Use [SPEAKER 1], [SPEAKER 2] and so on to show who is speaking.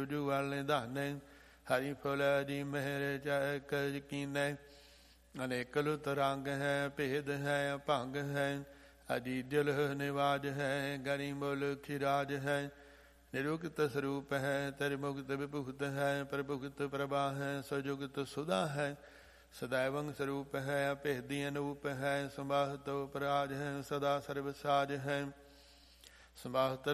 [SPEAKER 1] ਜੁਗਲ ਨਿਧਾਨੈ। ਹਰੀ ਫੁਲ ਜੀ ਮਹਿਰ ਚੈ ਕਜ ਕੀਨੈ। ਅਨੇਕ ਲੁਤ ਰੰਗ ਹੈ ਭੇਦ ਹੈ ਭੰਗ ਹੈ। ਅਜੀ ਦਿਲ ਨਿਵਾਜ ਹੈ ਗਰੀ ਮੁਲਖ ਰਾਜ ਹੈ। ਨਿਰੁਕਤ ਸਰੂਪ ਹੈ ਤਰਿਮੁਕਤ ਵਿਭੁਗਤ ਹੈ। ਪ੍ਰਭੁਗਤ ਪ੍ਰਭਾ ਹੈ ਸਜੁਗਤ ਸੁਦਾ ਹੈ। ਸदैवं ਸਰੂਪ ਹੈ ਭੇਦੀ ਅਨੂਪ ਹੈ। ਸੰਭਾਹਤ ਉਪਰਾਜ ਹੈ ਸਦਾ ਸਰਬ ਸਾਜ ਹੈ। ਸੰਭਾਹਤ